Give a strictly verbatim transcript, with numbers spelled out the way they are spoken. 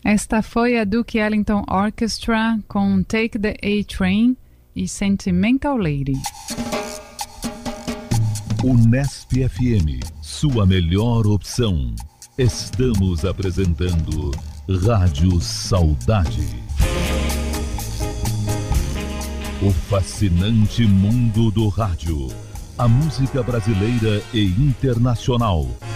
Esta foi a Duke Ellington Orchestra com Take the A-Train e Sentimental Lady. Unesp F M, sua melhor opção. Estamos apresentando Rádio Saudade. O fascinante mundo do rádio. A música brasileira e internacional.